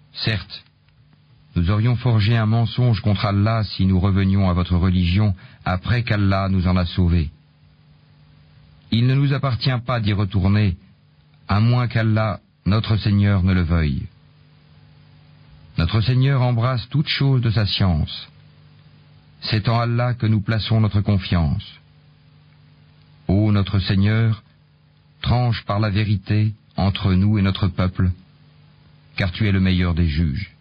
Certes, nous aurions forgé un mensonge contre Allah si nous revenions à votre religion après qu'Allah nous en a sauvés. Il ne nous appartient pas d'y retourner, à moins qu'Allah, notre Seigneur, ne le veuille. Notre Seigneur embrasse toute chose de sa science. C'est en Allah que nous plaçons notre confiance. Ô notre Seigneur, tranche par la vérité entre nous et notre peuple, car tu es le meilleur des juges.